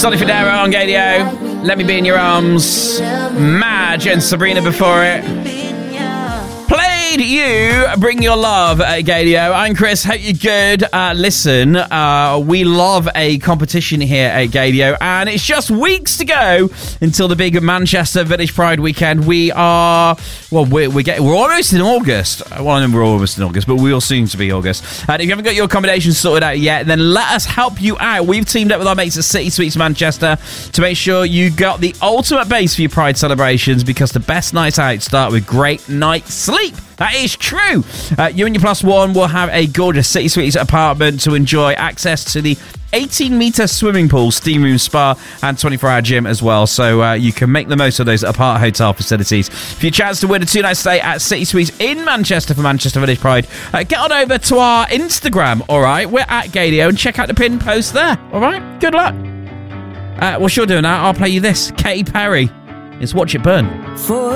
Sonny Fodera on Gadio. Let Me Be in Your Arms. Madge and Sabrina before it. Played You, Bring Your Love at Gadio. I'm Chris, hope you're good. Listen, we love a competition here at Gadio, and it's just weeks to go until the big Manchester Village Pride weekend. We're almost in August. Well, I know we're almost in August, but we'll soon to be August. And if you haven't got your accommodation sorted out yet, then let us help you out. We've teamed up with our mates at City Suites Manchester to make sure you got the ultimate base for your Pride celebrations, because the best nights out start with great night's sleep. That is true. You and your plus one will have a gorgeous City Suites apartment to enjoy access to the 18-metre swimming pool, steam room, spa, and 24-hour gym as well. So you can make the most of those apart hotel facilities. For your chance to win a 2-night stay at City Suites in Manchester for Manchester Village Pride, get on over to our Instagram, all right? We're at Gadio, and check out the pinned post there, all right? Good luck. While you're doing that, I'll play you this. Katy Perry. It's Watch It Burn.